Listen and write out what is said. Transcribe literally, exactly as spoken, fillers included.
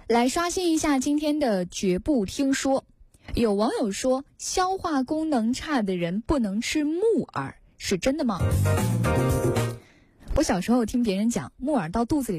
来刷新一下今天的绝不听说。有网友说，消化功能差的人不能吃木耳，是真的吗？我小时候听别人讲，木耳到肚子里